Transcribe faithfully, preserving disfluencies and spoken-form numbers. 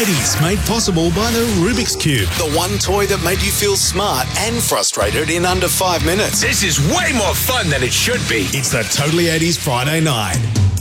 eighties, made possible by the Rubik's Cube. The one toy that made you feel smart and frustrated in under five minutes. This is way more fun than it should be. It's the Totally eighties Friday night.